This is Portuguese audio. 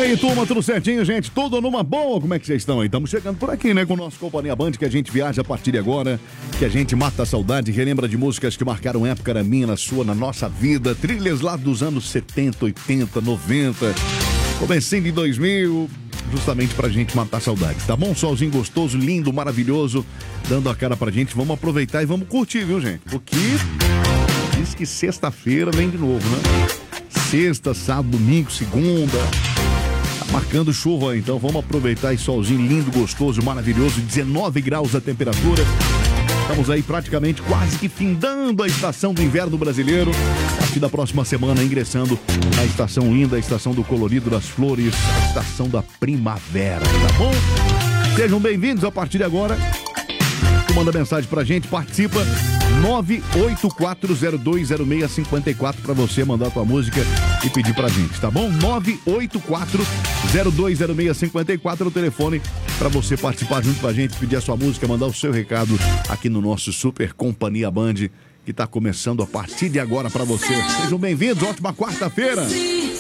aí, turma, tudo certinho, gente? Tudo numa boa? Como é que vocês estão aí? Estamos chegando por aqui, né, com o nosso Companhia Band, que a gente viaja a partir de agora, que a gente mata a saudade, relembra de músicas que marcaram época na minha, na sua, na nossa vida, trilhas lá dos anos 70, 80, 90, comecinho de 2000, justamente pra gente matar saudades, tá bom? Solzinho gostoso, lindo, maravilhoso, dando a cara pra gente. Vamos aproveitar e vamos curtir, viu, gente? Porque diz que sexta-feira vem de novo, né? Sexta, sábado, domingo, segunda. Marcando chuva, então vamos aproveitar esse solzinho lindo, gostoso, maravilhoso, 19 graus a temperatura. Estamos aí praticamente quase que findando a estação do inverno brasileiro. A partir da próxima semana ingressando na estação linda, a estação do colorido das flores, a estação da primavera, tá bom? Sejam bem-vindos a partir de agora. Tu manda mensagem pra gente, participa 984020654 pra você mandar tua música e pedir pra gente, tá bom? 984020654 é o telefone pra você participar junto com a gente, pedir a sua música, mandar o seu recado aqui no nosso Super Companhia Band, que tá começando a partir de agora pra você. Sejam bem-vindos, ótima quarta-feira.